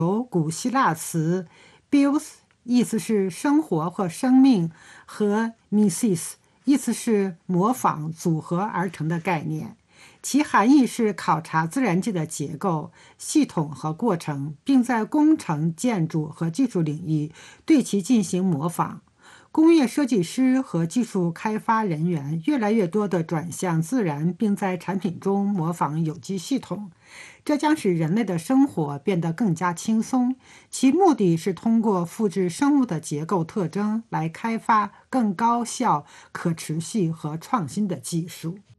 由古希腊词 bios 意思是生活或生命和 mimesis 意思是模仿组合而成的概念，其含义是考察自然界的结构、系统和过程，并在工程、建筑和技术领域对其进行模仿。工业设计师和技术开发人员越来越多地转向自然，并在产品中模仿有机系统。这将使人类的生活变得更加轻松。其目的是通过复制生物的结构特征来开发更高效、可持续和创新的技术。